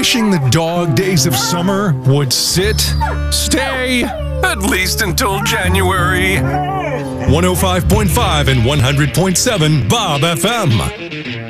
wishing the dog days of summer would stay, At least until January. 105.5 and 100.7 Bob FM.